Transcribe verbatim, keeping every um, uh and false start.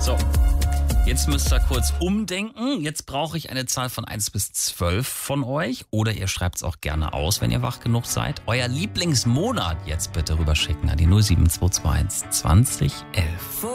So, jetzt müsst ihr kurz umdenken. Jetzt brauche ich eine Zahl von eins bis zwölf von euch. Oder ihr schreibt es auch gerne aus, wenn ihr wach genug seid. Euer Lieblingsmonat jetzt bitte rüberschicken an die null sieben zwei zwei eins zwanzig elf.